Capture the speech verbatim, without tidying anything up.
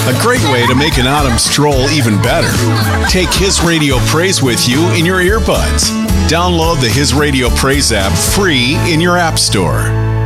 A great way to make an autumn stroll even better. Take His Radio Praise with you in your earbuds. Download the His Radio Praise app free in your app store.